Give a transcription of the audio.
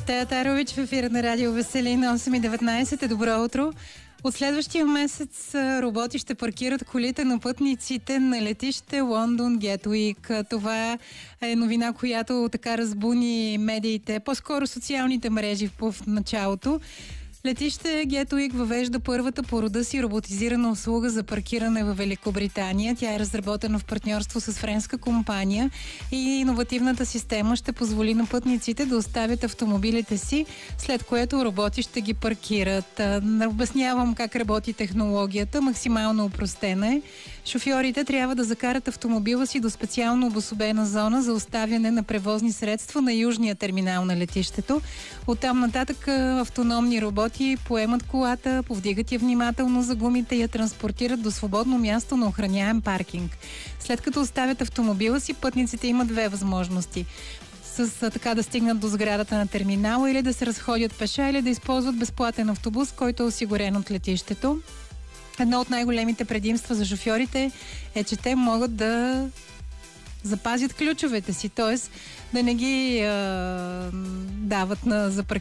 Стея Тарович в ефира на Радио Веселин 8:19. Добро утро. От следващия месец роботи ще паркират колите на пътниците на летище Лондон Гетуик. Това е новина, която така разбуни медиите, по-скоро социалните мрежи в началото. Летище Гетуик въвежда първата по рода си роботизирана услуга за паркиране в Великобритания. Тя е разработена в партньорство с френска компания и иновативната система ще позволи на пътниците да оставят автомобилите си, след което роботи ще ги паркират. Обяснявам как работи технологията, максимално опростена е. Шофьорите трябва да закарат автомобила си до специално обособена зона за оставяне на превозни средства на южния терминал на летището. Оттам нататък автономни роботи поемат колата, повдигат я внимателно за гумите и я транспортират до свободно място на охраняем паркинг. След като оставят автомобила си, пътниците имат две възможности. Така да стигнат до сградата на терминала, или да се разходят пеша, или да използват безплатен автобус, който е осигурен от летището. Едно от най-големите предимства за шофьорите е, че те могат да запазят ключовете си, т.е. да не ги дават за паркиране